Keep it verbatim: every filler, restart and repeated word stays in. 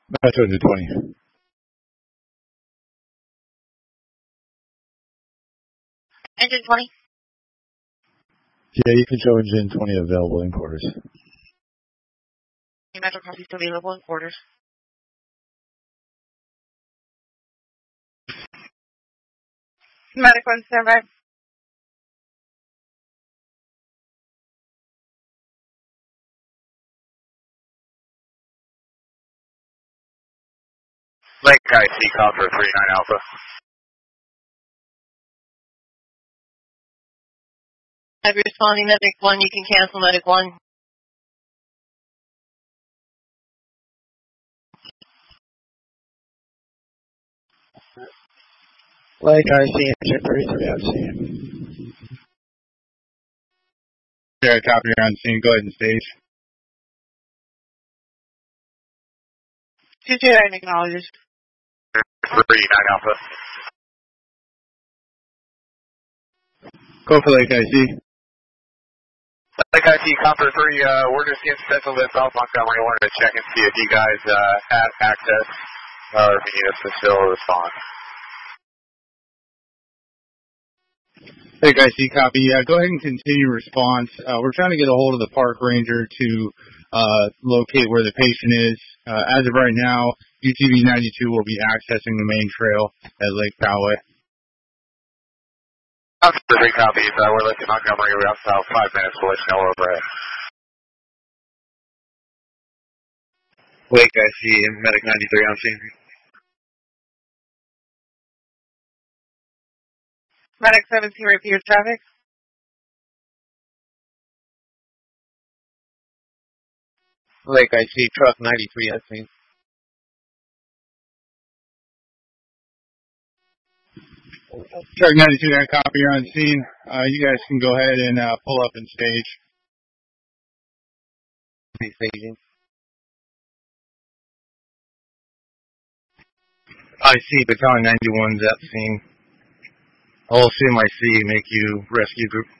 Metro to twenty. Engine twenty. Yeah, you can show engine twenty available in quarters. Metro copies available in quarters. Medic one standby. Lake I C, call for three nine Alpha. Have you responding Medic one, you can cancel Medic one. Lake I C, engine thirty-three on scene. Yeah, copy, you're on scene. Go ahead and stage. two two nine acknowledges. three nine Alpha. Go for Lake I C. Lake I C, call for three, uh, we're just getting special lift off Montgomery. Wanted to check and see if you guys, uh, have access, or if you need us to still respond. Lake I C, copy. Yeah, go ahead and continue response. Uh, we're trying to get a hold of the park ranger to uh, locate where the patient is. Uh, as of right now, U T V ninety-two will be accessing the main trail at Lake Poway. After the three copies, uh, we're lifting Montgomery. We're up about five minutes. We'll let you know overhead. Lake I C, Medic ninety-three on scene. Medic seventeen, repeat your traffic. Lake I C, truck ninety-three on scene. Truck ninety-two, there, copy, you're on scene. Uh, you guys can go ahead and uh, pull up and stage. Staging. I C, Battalion ninety-one's at the scene. I'll assume I C, make you rescue group.